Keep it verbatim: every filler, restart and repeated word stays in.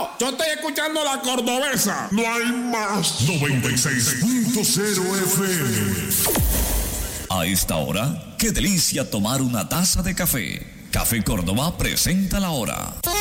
Yo estoy escuchando La Cordobesa. No hay más. noventa y seis punto cero F M. A esta hora, qué delicia tomar una taza de café. Café Córdoba presenta la hora.